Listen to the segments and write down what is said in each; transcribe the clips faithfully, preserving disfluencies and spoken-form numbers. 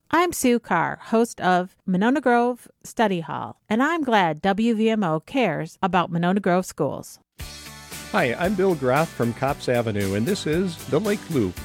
I'm Sue Carr, host of Monona Grove Study Hall, and I'm glad W V M O cares about Monona Grove schools. Hi, I'm Bill Groth from Copps Avenue, and this is The Lake Loop.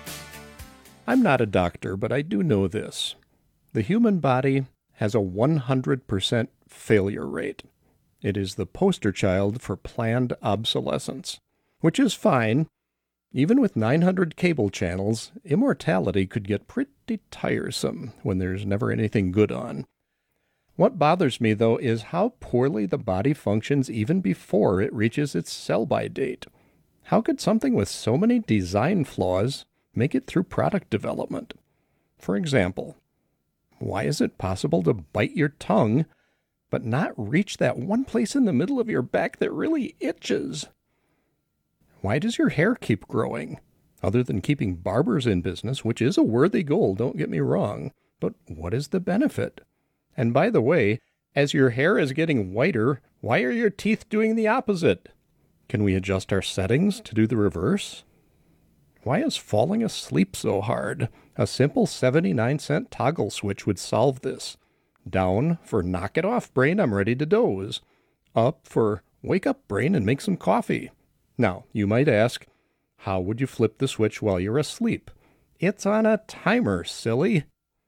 I'm not a doctor, but I do know this. The human body has a one hundred percent failure rate. It is the poster child for planned obsolescence, which is fine. Even with nine hundred cable channels, immortality could get pretty tiresome when there's never anything good on. What bothers me, though, is how poorly the body functions even before it reaches its sell-by date. How could something with so many design flaws make it through product development? For example, why is it possible to bite your tongue but not reach that one place in the middle of your back that really itches? Why does your hair keep growing? Other than keeping barbers in business, which is a worthy goal, don't get me wrong, but what is the benefit? And by the way, as your hair is getting whiter, why are your teeth doing the opposite? Can we adjust our settings to do the reverse? Why is falling asleep so hard? A simple seventy-nine cent toggle switch would solve this. Down for knock it off, brain, I'm ready to doze. Up for wake up, brain, and make some coffee. Now, you might ask, how would you flip the switch while you're asleep? It's on a timer, silly.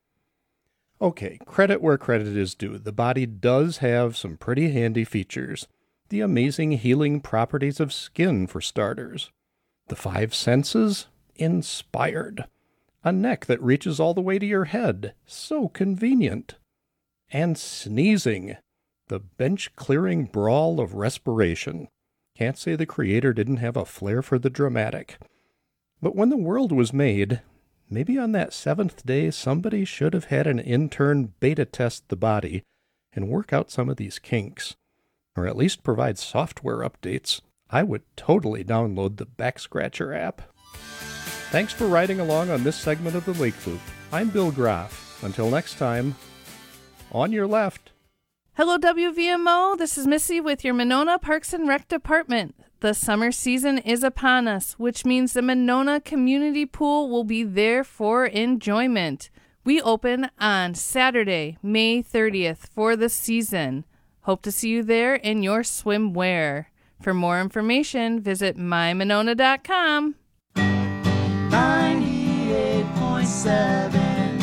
Okay, credit where credit is due. The body does have some pretty handy features. The amazing healing properties of skin, for starters. The five senses? Inspired. A neck that reaches all the way to your head. So convenient. And sneezing. The bench-clearing brawl of respiration. Can't say the creator didn't have a flair for the dramatic. But when the world was made, maybe on that seventh day somebody should have had an intern beta test the body and work out some of these kinks. Or at least provide software updates. I would totally download the Back Scratcher app. Thanks for riding along on this segment of the Lake Loop. I'm Bill Groff. Until next time, on your left. Hello, W V M O. This is Missy with your Monona Parks and Rec Department. The summer season is upon us, which means the Monona Community Pool will be there for enjoyment. We open on Saturday, May thirtieth for the season. Hope to see you there in your swimwear. For more information, visit my monona dot com. ninety-eight point seven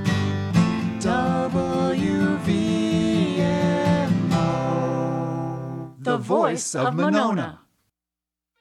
W V M O, the voice of Monona.